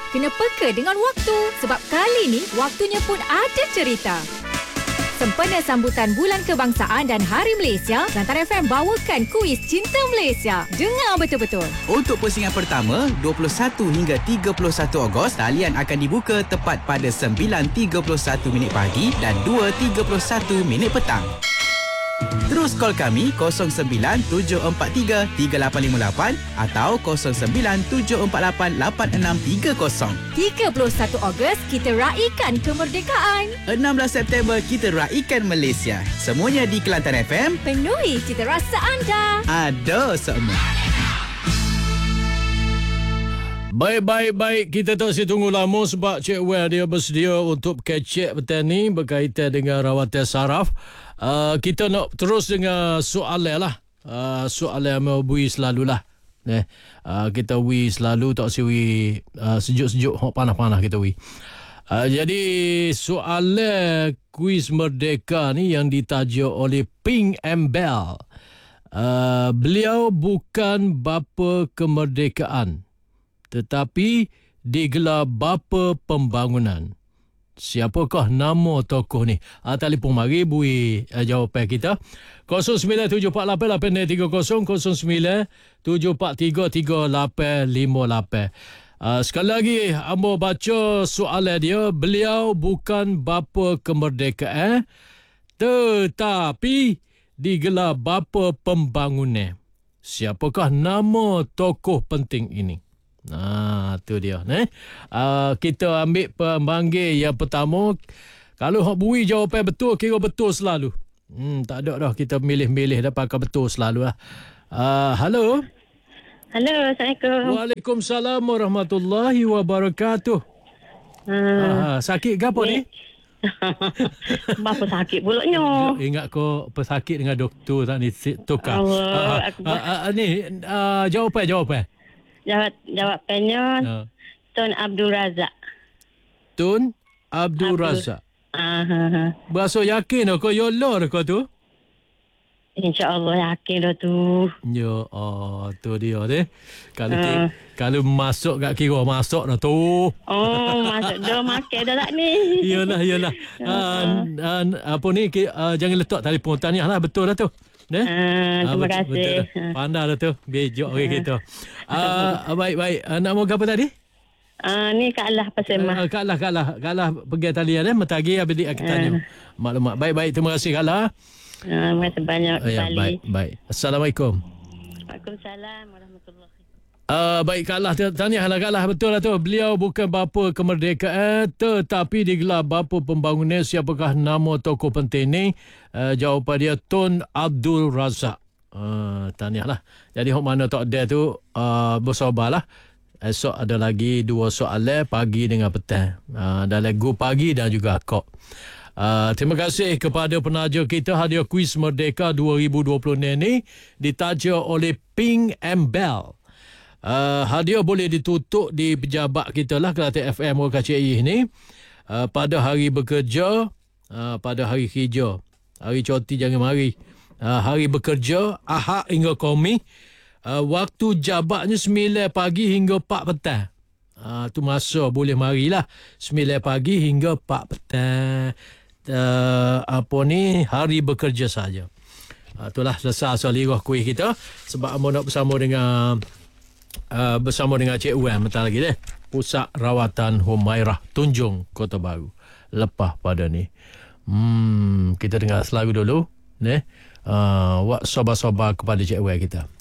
kena peka dengan waktu. Sebab kali ni, waktunya pun ada cerita. Sempena sambutan Bulan Kebangsaan dan Hari Malaysia, Kelantan FM bawakan kuis Cinta Malaysia. Dengar betul-betul. Untuk pusingan pertama, 21 hingga 31 Ogos, talian akan dibuka tepat pada 9.31 minit pagi dan 2.31 minit petang. Terus call kami 09-743-3858 atau 09-748-8630. 31 Ogos, kita raikan kemerdekaan. 16 September, kita raikan Malaysia. Semuanya di Kelantan FM. Penuhi cita rasa anda. Ada semua. Baik. Kita tak tunggu lama sebab Cik Wer dia bersedia untuk kecek petang ni berkaitan dengan rawatan saraf. Kita nak terus dengan soalan lah. Soalan yang bui selalulah. Kita wi selalu tak si wi sejuk-sejuk, panas-panas kita wi. Jadi soalan kuis Merdeka ni yang ditajuk oleh Ping and Bell. Beliau bukan bapa kemerdekaan, tetapi digelar bapa pembangunan. Siapakah nama tokoh ni? Telefon mari bui jawapan kita. 09748830 0974433858. Sekali lagi ambo baca soalan dia. Beliau bukan bapa kemerdekaan, tetapi digelar bapa pembangunan. Siapakah nama tokoh penting ini? Tu dia. Kita ambil pemanggil yang pertama. Kalau hak bui jawapan betul, kira betul selalu. Tak ada dah kita milih-milih dah pakai betul selalu lah. Halo. Halo, Assalamualaikum. Waalaikumsalam warahmatullahi wabarakatuh. Sakit ke apa ni? Bapa sakit pulaknya. Ingat kau pesakit dengan doktor tak ni tukar. Ni jawapan. Jawapannya Tun Abdul Razak. Tun Abdul Razak. Berasa yakin kau yolo kau tu? InsyaAllah yakin dah tu. Ya, tu dia deh. Kalau masuk kat kira masuk dah tu. Masuk dah makan dah tak ni. Iyalah. Apa ni jangan letak telefon tahniah lah, betul dah tu. Terima kasih. Pandai dah tu. Bejok orang kita. Baik. Nak mau apa tadi? Ni Kak Allah Pasemah. Kak Allah pergi talian mentagi habis dia akan tanya maklumat. Baik. Terima kasih Kak Allah. Terima kasih banyak sekali. Baik. Assalamualaikum. Waalaikumsalam warahmatullahi. Baik Kak Allah, tahniahlah Kak Allah, betul lah tu. Beliau bukan bapa kemerdekaan, tetapi digelar bapa pembangunan. Siapakah nama tokoh penting ni? Jawapan dia Tun Abdul Razak. Tahniahlah. Jadi hok mana tak ada tu, bersabarlah. Esok ada lagi 2 soalan, pagi dengan petang. Dalam grup pagi dan juga kok. Terima kasih kepada penaja kita. Hadiah kuis Merdeka 2020 ni ditaja oleh Ping and Bell. Hadiah boleh ditutup di pejabat kita lah, Kelantan FM OKCI ni, pada hari bekerja, pada hari kerja. Hari cuti jangan mari. Hari bekerja Ahad hingga Khamis. Waktu jabatnya 9 pagi hingga 4 petang. Tu masa boleh marilah 9 pagi hingga 4 petang. Hari bekerja saja. Itulah selesai soal lirah kuih kita. Sebab amo nak bersama dengan Cik Wan bentar lagi deh. Pusat Rawatan Humairah Tunjung Kota Baru. Lepas pada ni. Kita dengar selalu dulu. Wak sobar-sobar kepada Cik Wan kita.